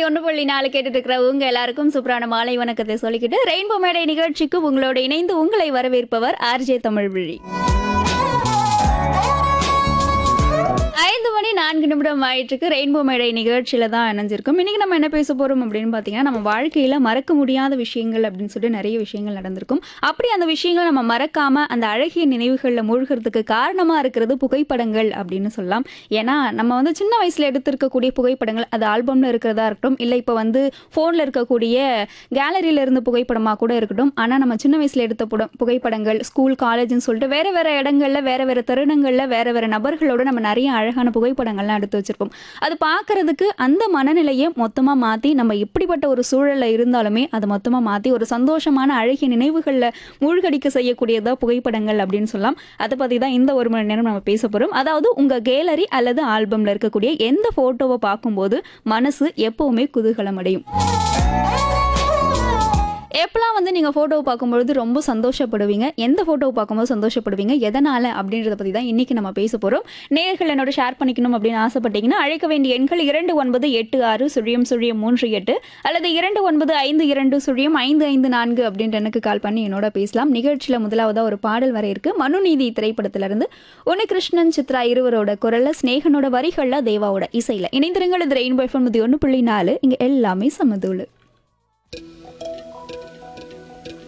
101.4 கேட்டுட்டு இருக்கிற உங்க எல்லாருக்கும் சூப்பரான மாலை வணக்கத்தை சொல்லிக்கிட்டு ரெயின்போ மேடை நிகழ்ச்சிக்கு உங்களோட இணைந்து உங்களை வரவேற்பவர் ஆர்ஜே தமிழ்விழி. 5:04 ஆயிட்டுருக்கு. ரெயின்போ மேடை நிகழ்ச்சியில தான் இணைஞ்சிருக்கும். இன்னைக்கு நம்ம என்ன பேச போறோம் அப்படின்னு பார்த்தீங்கன்னா, நம்ம வாழ்க்கையில மறக்க முடியாத விஷயங்கள் அப்படின்னு சொல்லிட்டு நிறைய விஷயங்கள் நடந்திருக்கும். அப்படி அந்த விஷயங்களை நம்ம மறக்காம அந்த அழகிய நினைவுகளில் மூழ்கிறதுக்கு காரணமா இருக்கிறது புகைப்படங்கள் அப்படின்னு சொல்லலாம். ஏன்னா நம்ம வந்து சின்ன வயசுல எடுத்திருக்கக்கூடிய புகைப்படங்கள், அது ஆல்பம்ல இருக்கிறதா இருக்கட்டும், இல்லை இப்போ வந்து ஃபோனில் இருக்கக்கூடிய கேலரியில இருந்து புகைப்படமாக கூட இருக்கட்டும். ஆனால் நம்ம சின்ன வயசுல எடுத்த புகைப்படங்கள், ஸ்கூல் காலேஜ்னு சொல்லிட்டு வேற வேற இடங்கள்ல வேற வேற தருணங்கள்ல வேற வேற நபர்களோட நம்ம நிறைய அழகான புகைப்படங்கள்லாம் எடுத்து வச்சிருப்போம். அது பார்க்கறதுக்கு அந்த மனநிலையை மொத்தமா மாத்தி, நம்ம எப்படிப்பட்ட ஒரு சூழல்ல இருந்தாலுமே அதை மொத்தமா மாத்தி ஒரு சந்தோஷமான அழகிய நினைவுகள்ல மூழ்கடிக்க செய்யக்கூடியதா புகைப்படங்கள் அப்படின்னு சொல்லலாம். அதை பத்தி தான் இந்த 1 மணி நேரம் நம்ம பேச போறோம். அதாவது உங்க கேலரி அல்லது ஆல்பம்ல இருக்கக்கூடிய எந்த போட்டோவை பார்க்கும்போது மனசு எப்பவுமே குதூகலம் அடையும். எப்பெல்லாம் வந்து நீங்கள் ஃபோட்டோவை பார்க்கும்பொழுது ரொம்ப சந்தோஷப்படுவீங்க, எந்த ஃபோட்டோவை பார்க்கும்போது சந்தோஷப்படுவீங்க, எதனால் அப்படின்றத பற்றி தான் இன்றைக்கி நம்ம பேச போகிறோம். நேயர்கள் என்னோட ஷேர் பண்ணிக்கணும் அப்படின்னு ஆசைப்பட்டீங்கன்னா அழைக்க வேண்டிய எண்கள் 29860038 அல்லது 29520554 அப்படின்ற எனக்கு கால் பண்ணி என்னோட பேசலாம். நிகழ்ச்சியில் முதலாவதாக ஒரு பாடல் வர இருக்கு. மனுநீதி திரைப்படத்திலிருந்து உன்னிகிருஷ்ணன் சித்ரா இருவரோட குரலில், ஸ்நேகனோட வரிகளில், தேவாவோட இசையில். இணைந்திருங்கள். இது ரெயின்போ எஃப்எம் 101.4. இங்கே எல்லாமே சமதூளு.